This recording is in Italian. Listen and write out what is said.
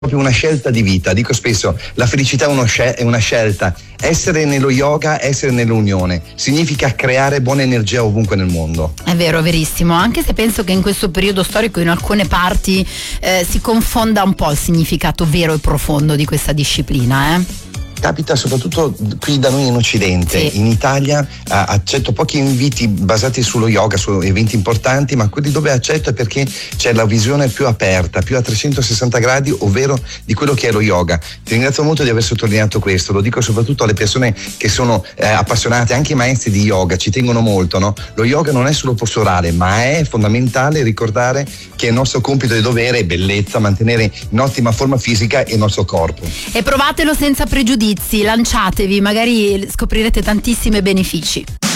proprio una scelta di vita. Dico spesso, la felicità è una scelta. Essere nello yoga, essere nell'unione, significa creare buona energia ovunque nel mondo. È vero, verissimo, anche se penso che in questo periodo storico in alcune parti si confonda un po' il significato vero e profondo di questa disciplina. Capita soprattutto qui da noi in Occidente. Sì. In Italia accetto pochi inviti basati sullo yoga, su eventi importanti, ma quelli dove accetto è perché c'è la visione più aperta, più a 360 gradi, ovvero di quello che è lo yoga. Ti ringrazio molto di aver sottolineato questo, lo dico soprattutto alle persone che sono appassionate, anche i maestri di yoga ci tengono molto, no? Lo yoga non è solo posturale, ma è fondamentale ricordare che il nostro compito e dovere è bellezza, mantenere in ottima forma fisica il nostro corpo. E provatelo senza pregiudizi, lanciatevi, magari scoprirete tantissimi benefici.